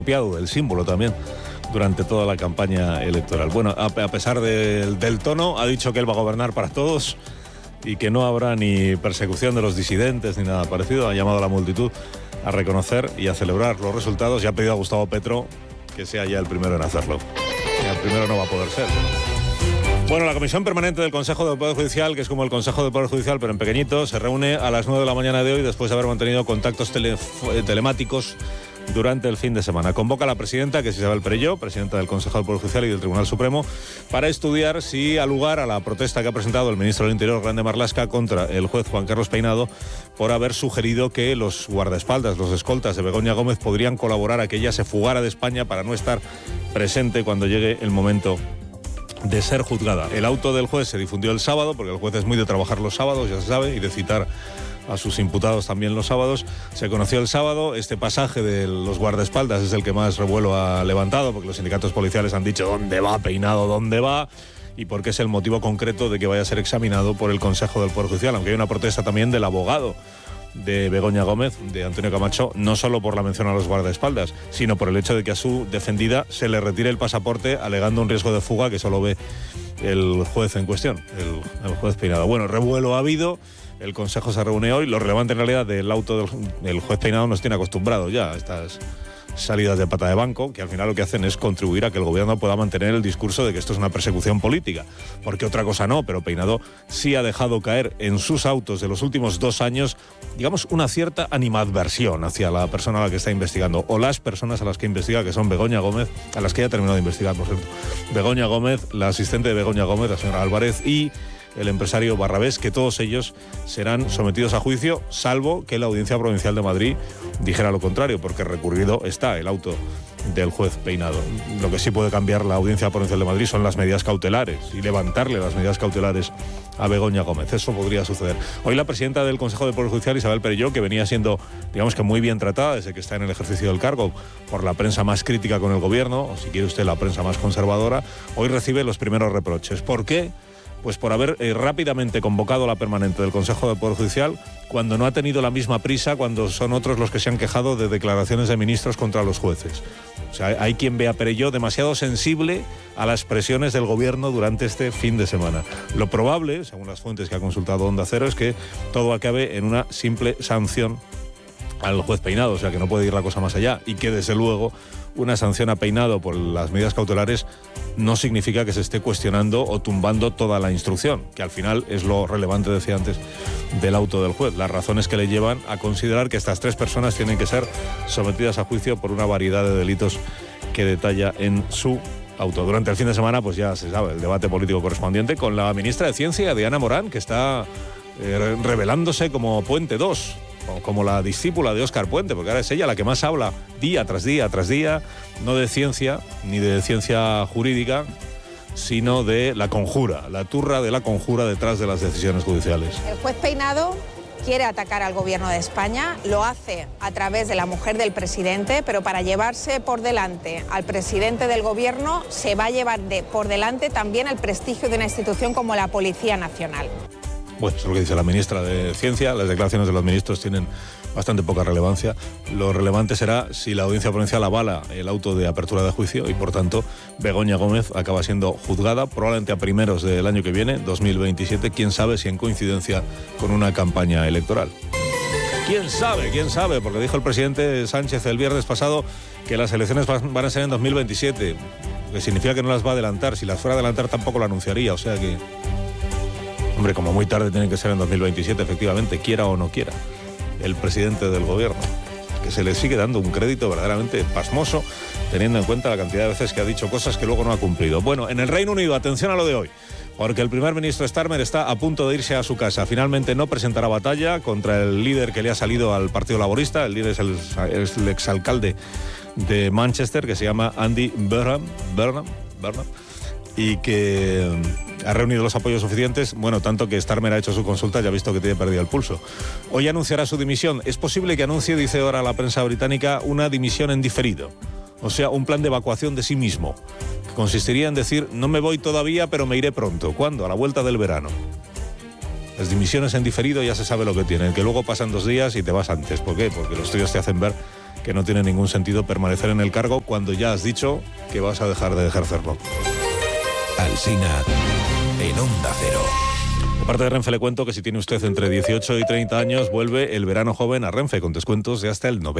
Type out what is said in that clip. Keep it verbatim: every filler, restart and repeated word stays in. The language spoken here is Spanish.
apropiado del símbolo también durante toda la campaña electoral. Bueno, a, a pesar del, del tono, ha dicho que él va a gobernar para todos y que no habrá ni persecución de los disidentes ni nada parecido. Ha llamado a la multitud a reconocer y a celebrar los resultados y ha pedido a Gustavo Petro que sea ya el primero en hacerlo. Y el primero no va a poder ser. Bueno, la Comisión Permanente del Consejo del Poder Judicial, que es como el Consejo del Poder Judicial, pero en pequeñito, se reúne a las nueve de la mañana de hoy después de haber mantenido contactos tele, telemáticos durante el fin de semana. Convoca a la presidenta, que es Isabel Perelló, presidenta del Consejo del Poder Judicial y del Tribunal Supremo, para estudiar si ha lugar a la protesta que ha presentado el ministro del Interior, Grande Marlaska, contra el juez Juan Carlos Peinado por haber sugerido que los guardaespaldas, los escoltas de Begoña Gómez, podrían colaborar a que ella se fugara de España para no estar presente cuando llegue el momento de ser juzgada. El auto del juez se difundió el sábado, porque el juez es muy de trabajar los sábados, ya se sabe, y de citar a sus imputados también los sábados. Se conoció el sábado. Este pasaje de los guardaespaldas es el que más revuelo ha levantado, porque los sindicatos policiales han dicho ¿dónde va Peinado? ¿Dónde va? Y porque es el motivo concreto de que vaya a ser examinado por el Consejo del Poder Judicial, aunque hay una protesta también del abogado de Begoña Gómez, de Antonio Camacho, no solo por la mención a los guardaespaldas, sino por el hecho de que a su defendida se le retire el pasaporte alegando un riesgo de fuga que solo ve el juez en cuestión, el, el juez Peinado. Bueno, revuelo ha habido. El Consejo se reúne hoy. Lo relevante en realidad del auto del, del juez Peinado nos tiene acostumbrados ya a estas salidas de pata de banco, que al final lo que hacen es contribuir a que el gobierno pueda mantener el discurso de que esto es una persecución política, porque otra cosa no, pero Peinado sí ha dejado caer en sus autos de los últimos dos años, digamos, una cierta animadversión hacia la persona a la que está investigando, o las personas a las que investiga, que son Begoña Gómez, a las que ya ha terminado de investigar, por cierto, Begoña Gómez, la asistente de Begoña Gómez, la señora Álvarez, y el empresario Barrabés, que todos ellos serán sometidos a juicio, salvo que la Audiencia Provincial de Madrid dijera lo contrario, porque recurrido está el auto del juez Peinado. Lo que sí puede cambiar la Audiencia Provincial de Madrid son las medidas cautelares y levantarle las medidas cautelares a Begoña Gómez. Eso podría suceder. Hoy la presidenta del Consejo del Poder Judicial, Isabel Perelló, que venía siendo, digamos que muy bien tratada desde que está en el ejercicio del cargo por la prensa más crítica con el gobierno, o si quiere usted la prensa más conservadora, hoy recibe los primeros reproches. ¿Por qué? Pues por haber eh, rápidamente convocado a la permanente del Consejo del Poder Judicial cuando no ha tenido la misma prisa, cuando son otros los que se han quejado de declaraciones de ministros contra los jueces. O sea, hay quien ve a Perelló demasiado sensible a las presiones del gobierno durante este fin de semana. Lo probable, según las fuentes que ha consultado Onda Cero, es que todo acabe en una simple sanción al juez Peinado, o sea que no puede ir la cosa más allá, y que desde luego una sanción a Peinado por las medidas cautelares no significa que se esté cuestionando o tumbando toda la instrucción, que al final es lo relevante, decía antes, del auto del juez, las razones que le llevan a considerar que estas tres personas tienen que ser sometidas a juicio por una variedad de delitos que detalla en su auto. Durante el fin de semana, pues ya se sabe, el debate político correspondiente con la ministra de Ciencia, Diana Morán, que está eh, revelándose como Puente dos, como la discípula de Óscar Puente, porque ahora es ella la que más habla día tras día tras día, no de ciencia, ni de ciencia jurídica, sino de la conjura, la turra de la conjura detrás de las decisiones judiciales. El juez Peinado quiere atacar al gobierno de España, lo hace a través de la mujer del presidente, pero para llevarse por delante al presidente del gobierno se va a llevar de, por delante también el prestigio de una institución como la Policía Nacional. Bueno, eso es lo que dice la ministra de Ciencia. Las declaraciones de los ministros tienen bastante poca relevancia. Lo relevante será si la Audiencia Provincial avala el auto de apertura de juicio y, por tanto, Begoña Gómez acaba siendo juzgada probablemente a primeros del año que viene, dos mil veintisiete. Quién sabe si en coincidencia con una campaña electoral. ¿Quién sabe? ¿Quién sabe? Porque dijo el presidente Sánchez el viernes pasado que las elecciones van a ser en dos mil veintisiete, que significa que no las va a adelantar. Si las fuera a adelantar tampoco lo anunciaría, o sea que... Hombre, como muy tarde tienen que ser en dos mil veintisiete, efectivamente, quiera o no quiera, el presidente del gobierno, que se le sigue dando un crédito verdaderamente pasmoso, teniendo en cuenta la cantidad de veces que ha dicho cosas que luego no ha cumplido. Bueno, en el Reino Unido, atención a lo de hoy, porque el primer ministro Starmer está a punto de irse a su casa. Finalmente no presentará batalla contra el líder que le ha salido al Partido Laborista. El líder es el, es el exalcalde de Manchester, que se llama Andy Burnham, Burnham, Burnham y que ha reunido los apoyos suficientes, bueno, tanto que Starmer ha hecho su consulta y ha visto que tiene perdido el pulso. Hoy anunciará su dimisión. Es posible que anuncie, dice ahora la prensa británica, una dimisión en diferido. O sea, un plan de evacuación de sí mismo, que consistiría en decir, no me voy todavía, pero me iré pronto. ¿Cuándo? A la vuelta del verano. Las dimisiones en diferido ya se sabe lo que tienen, que luego pasan dos días y te vas antes. ¿Por qué? Porque los estudios te hacen ver que no tiene ningún sentido permanecer en el cargo cuando ya has dicho que vas a dejar de ejercerlo. Alsina en Onda Cero. De parte de Renfe le cuento que si tiene usted entre dieciocho y treinta años, vuelve el verano joven a Renfe con descuentos de hasta el noventa por ciento.